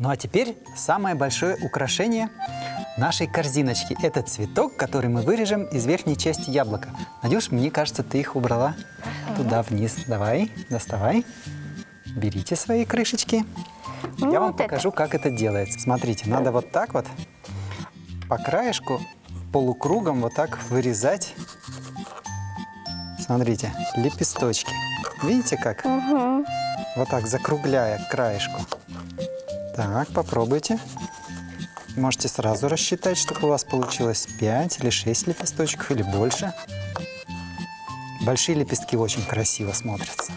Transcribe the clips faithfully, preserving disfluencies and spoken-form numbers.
Ну а теперь самое большое украшение нашей корзиночки. Это цветок, который мы вырежем из верхней части яблока. Надюш, мне кажется, ты их убрала туда вниз. Давай, доставай. Берите свои крышечки. Ну, Я вам вот это. покажу, как это делается. Смотрите, надо вот так вот по краешку полукругом вот так вырезать. Смотрите, лепесточки. Видите как? Угу. Вот так закругляя краешку. Так, попробуйте. Можете сразу рассчитать, чтобы у вас получилось пять или шесть лепесточков или больше. Большие лепестки очень красиво смотрятся.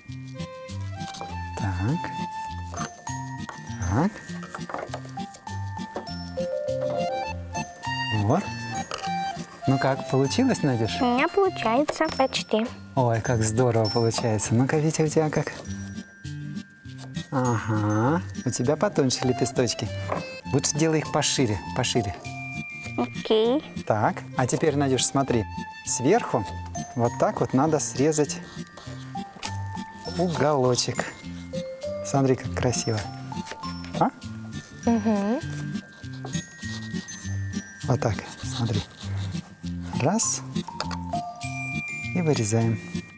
Так. Так. Вот. Ну как, получилось, Надюш? У меня получается почти. Ой, как здорово получается. Ну-ка, Витя, у тебя как? Ага, у тебя потоньше лепесточки. Лучше делай их пошире, пошире. Окей. Так, а теперь, Надюш, смотри. Сверху вот так вот надо срезать уголочек. Смотри, как красиво. А? Угу. Вот так, смотри. Раз. И вырезаем.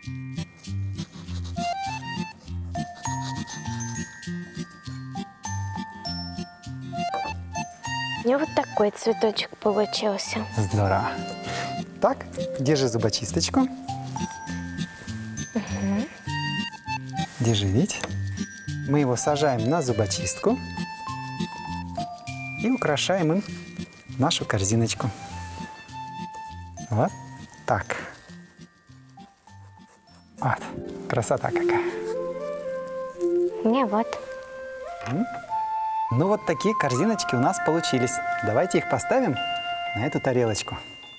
У меня вот такой цветочек получился. Здорово. Так, держи зубочисточку. Угу. Держи, ведь. Мы его сажаем на зубочистку и украшаем им нашу корзиночку. Вот так. Вот. Красота какая. Мне вот. Ну вот такие корзиночки у нас получились. Давайте их поставим на эту тарелочку.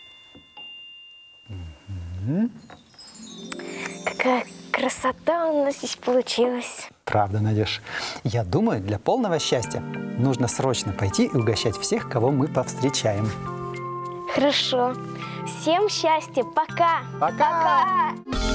Какая красота у нас здесь получилась. Правда, Надюш. Я думаю, для полного счастья нужно срочно пойти и угощать всех, кого мы повстречаем. Хорошо. Всем счастья. Пока. Пока! Пока.